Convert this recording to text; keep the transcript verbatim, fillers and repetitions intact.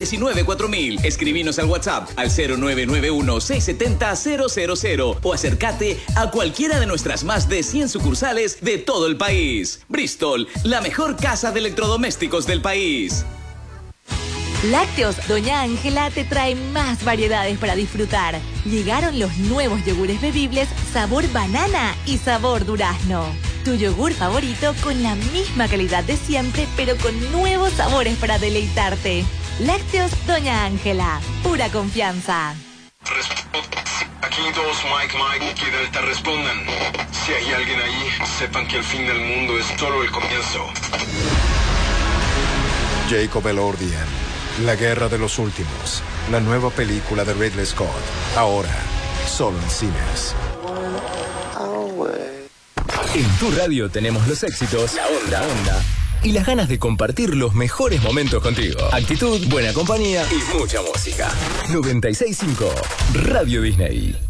diecinueve cuatro mil. Escribinos al WhatsApp al cero nueve nueve uno seis siete cero cero cero cero o acércate a cualquiera de nuestras más de cien sucursales de todo el país. Bristol, la mejor casa de electrodomésticos del país. Lácteos Doña Ángela te trae más variedades para disfrutar. Llegaron los nuevos yogures bebibles sabor banana y sabor durazno. Tu yogur favorito con la misma calidad de siempre, pero con nuevos sabores para deleitarte. Lácteos Doña Ángela, pura confianza. Aquí dos, Mike, Mike, que Delta respondan. Si hay alguien ahí, sepan que el fin del mundo es solo el comienzo. Jacob Elordian, La Guerra de los Últimos, la nueva película de Ridley Scott, ahora solo en cines. En tu radio tenemos los éxitos, la onda, onda y las ganas de compartir los mejores momentos contigo. Actitud, buena compañía y mucha música. noventa y seis punto cinco Radio Disney.